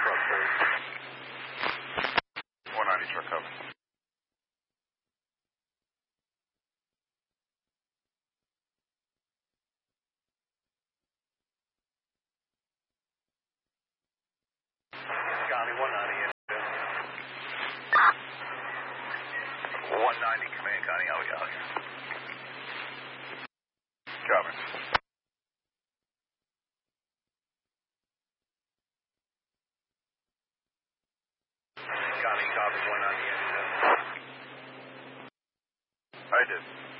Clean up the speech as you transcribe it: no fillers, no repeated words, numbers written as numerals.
truck, please. 190 truck cover. County 190. 190 command, Connie. How we out? Cover. Connie, copy 190. I did.